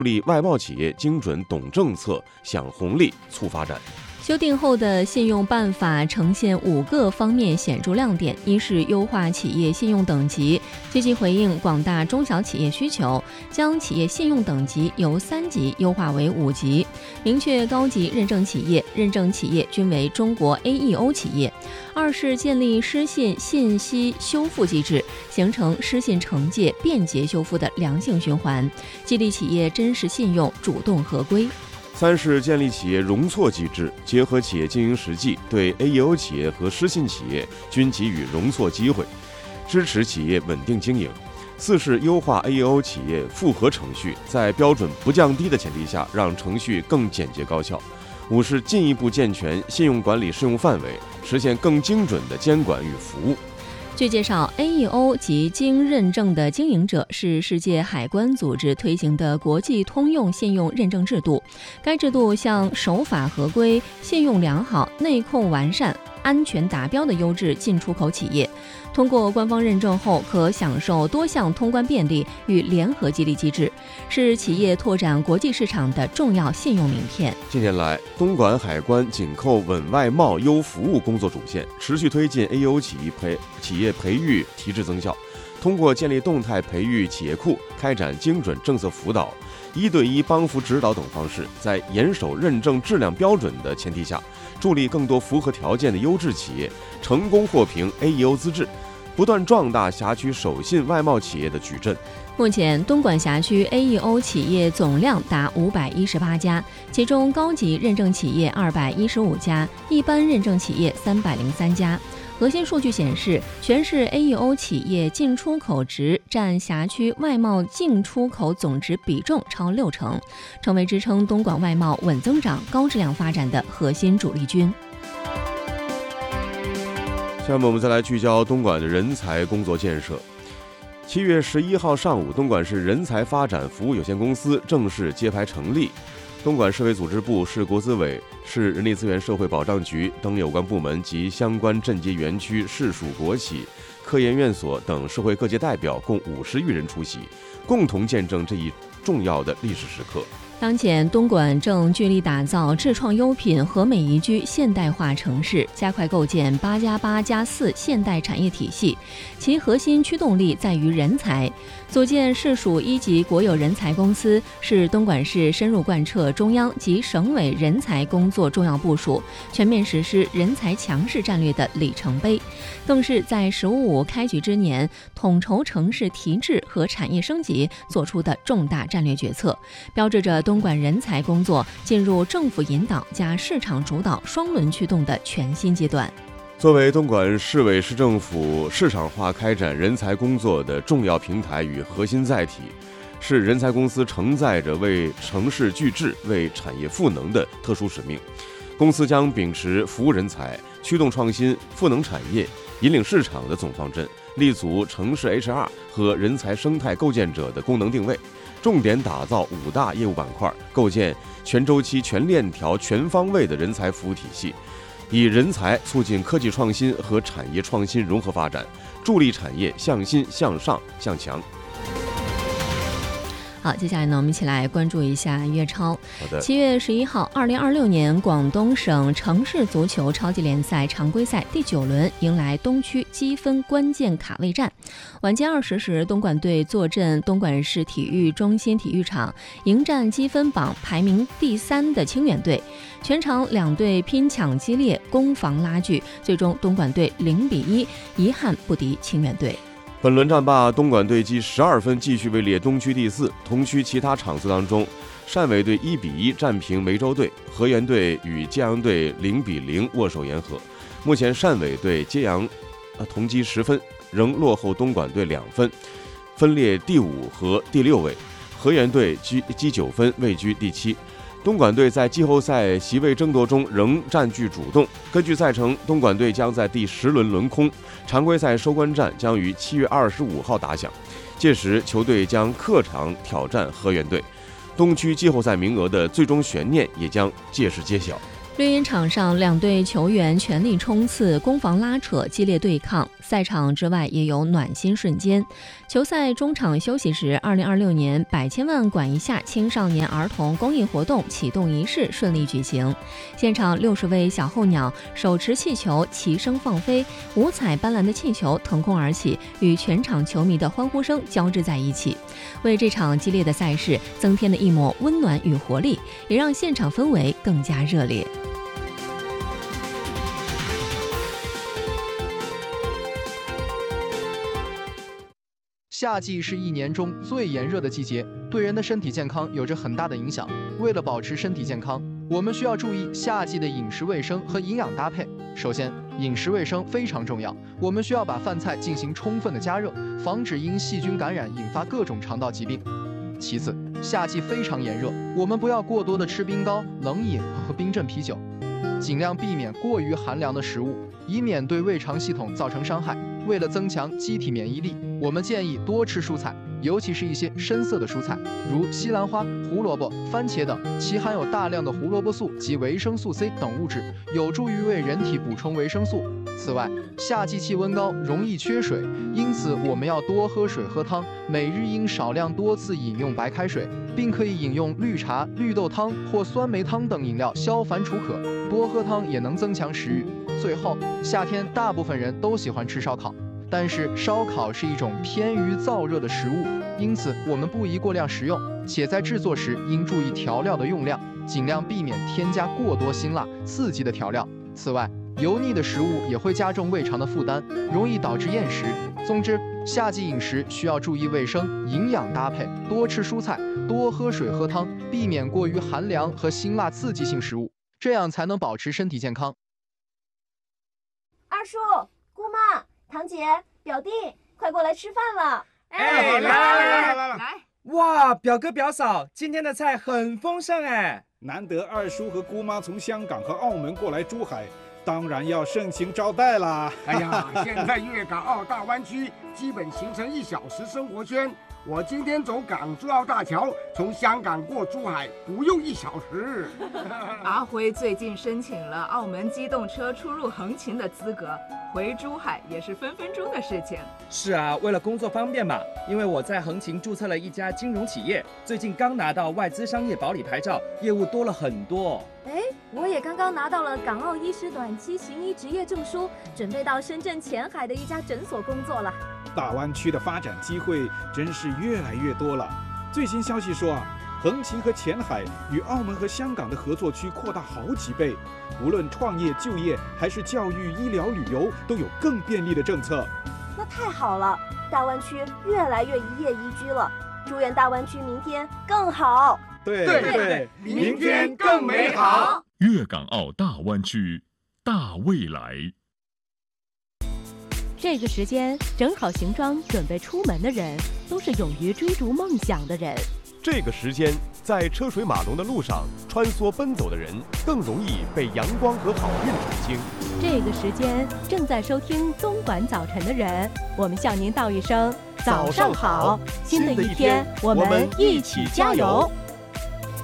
力外贸企业精准懂政策、享红利、促发展。 修订后的信用办法呈现5个方面显著亮点：一是优化企业信用等级，积极回应广大中小企业需求，将企业信用等级由3级优化为5级，明确高级认证企业均为中国 AEO 企业；二是建立失信信息修复机制，形成失信惩戒、便捷修复的良性循环，激励企业真实信用、主动合规。 3是建立企业容错机制，结合企业经营实际，对 AEO 企业和失信企业均给予容错机会，支持企业稳定经营。4是优化 AEO 企业复核程序，在标准不降低的前提下，让程序更简洁高效。5是进一步健全信用管理适用范围，实现更精准的监管与服务。 据介绍 ，AEO 及经认证的经营者是世界海关组织推行的国际通用信用认证制度。该制度向守法合规、信用良好、内控完善、安全达标的优质进出口企业，通过官方认证后可享受多项通关便利与联合激励机制，是企业拓展国际市场的重要信用名片。 近年来，东莞海关紧扣稳外贸优服务工作主线，持续推进 AEO 企业培育提质增效，通过建立动态培育企业库，开展精准政策辅导、1对1帮扶指导等方式，在严守认证质量标准的前提下，助力更多符合条件的优质企业成功获评 AEO 资质，不断壮大辖区守信外贸企业的矩阵。 目前，东莞辖区 AEO 企业总量达518家，其中高级认证企业215家，一般认证企业303家。核心数据显示，全市 AEO 企业进出口值占辖区外贸进出口总值比重超60%，成为支撑东莞外贸稳增长、高质量发展的核心主力军。 下面我们再来聚焦东莞的人才工作建设。7月11号上午，东莞市人才发展服务有限公司正式揭牌成立。东莞市委组织部、市国资委、市人力资源社会保障局等有关部门及相关镇街园区、市属国企、科研院所等社会各界代表共50余人出席，共同见证这一重要的历史时刻。 当前，东莞正聚力打造智创优品和美宜居现代化城市，加快构建8+8+4现代产业体系，其核心驱动力在于人才。组建市属1级国有人才公司，是东莞市深入贯彻中央及省委人才工作重要部署、全面实施人才强势战略的里程碑，更是在“十五五”开局之年，统筹城市提质和产业升级做出的重大战略决策，标志着东莞人才工作进入政府引导加市场主导双轮驱动的全新阶段。 作为东莞市委市政府市场化开展人才工作的重要平台与核心载体，市人才公司承载着为城市聚智、为产业赋能的特殊使命。公司将秉持服务人才、驱动创新、赋能产业、引领市场的总方针，立足城市 HR 和人才生态构建者的功能定位，重点打造5大业务板块，构建全周期、全链条、全方位的人才服务体系，以人才促进科技创新和产业创新融合发展，助力产业向新、向上、向强。 好，接下来呢，我们一起来关注一下粤超。 好的 7月11号，2026年广东省城市足球超级联赛常规赛第9轮迎来东区积分关键卡位战。晚间20时，东莞队坐镇东莞市体育中心体育场，迎战积分榜排名第3的清远队。全场两队拼抢激烈，攻防拉锯，最终东莞队0-1，遗憾不敌清远队。 本轮战罢，东莞队积12分，继续位列东区第4。同区其他场次当中，汕尾队1-1战平梅州队，河源队与揭阳队0-0握手言和。目前汕尾队、揭阳同积10分，仍落后东莞队2分，分列第5和第6位。河源队积9分，位居第7。东莞队在季后赛席位争夺中仍占据主动。根据赛程，东莞队将在第10轮轮空，常规赛收官战将于7月25号打响，届时球队将客场挑战河源队，东区季后赛名额的最终悬念也将届时揭晓。 绿茵场上，两队球员全力冲刺，攻防拉扯，激烈对抗。赛场之外也有暖心瞬间。球赛中场休息时，2026年百千万馆以下青少年儿童公益活动启动仪式顺利举行。现场60位小候鸟手持气球齐声放飞，五彩斑斓的气球腾空而起，与全场球迷的欢呼声交织在一起，为这场激烈的赛事增添了一抹温暖与活力，也让现场氛围更加热烈。 夏季是一年中最炎热的季节，对人的身体健康有着很大的影响。为了保持身体健康，我们需要注意夏季的饮食卫生和营养搭配。首先，饮食卫生非常重要，我们需要把饭菜进行充分的加热，防止因细菌感染引发各种肠道疾病。其次，夏季非常炎热，我们不要过多的吃冰糕、冷饮和冰镇啤酒，尽量避免过于寒凉的食物，以免对胃肠系统造成伤害。为了增强机体免疫力，我们建议多吃蔬菜，尤其是一些深色的蔬菜，如西兰花、胡萝卜、番茄等，其含有大量的胡萝卜素及维生素 C 等物质，有助于为人体补充维生素。此外，夏季气温高，容易缺水，因此我们要多喝水喝汤，每日应少量多次饮用白开水，并可以饮用绿茶、绿豆汤或酸梅汤等饮料消烦除渴。多喝汤也能增强食欲。最后，夏天大部分人都喜欢吃烧烤，但是烧烤是一种偏于燥热的食物，因此我们不宜过量食用，且在制作时应注意调料的用量，尽量避免添加过多辛辣、刺激的调料。此外，油腻的食物也会加重胃肠的负担，容易导致厌食。总之，夏季饮食需要注意卫生、营养搭配，多吃蔬菜，多喝水喝汤，避免过于寒凉和辛辣刺激性食物，这样才能保持身体健康。 二叔、姑妈、堂姐、表弟，快过来吃饭了！ 哎，来！哇，表哥表嫂，今天的菜很丰盛哎！ 难得二叔和姑妈从香港和澳门过来珠海，当然要盛情招待啦！ 哎呀，现在粤港澳大湾区基本形成1小时生活圈。我今天走港珠澳大桥，从香港过珠海不用1小时。 阿辉最近申请了澳门机动车出入横琴的资格，回珠海也是分分钟的事情。 是啊，为了工作方便嘛，因为我在横琴注册了一家金融企业，最近刚拿到外资商业保理牌照，业务多了很多。 我也刚刚拿到了港澳医师短期行医执业证书，准备到深圳前海的一家诊所工作了。 大湾区的发展机会真是越来越多了。最新消息说横琴和前海与澳门和香港的合作区扩大好几倍，无论创业、就业还是教育、医疗、旅游，都有更便利的政策。 那太好了，大湾区越来越一夜宜居了。祝愿大湾区明天更好。 对， 明天更美好。 粤港澳大湾区，大未来。 这个时间整好行装准备出门的人，都是勇于追逐梦想的人。 这个时间，在车水马龙的路上穿梭奔走的人，更容易被阳光和好运宠幸。 这个时间，正在收听东莞早晨的人，我们向您道一声早上好，新的一天，我们一起加油。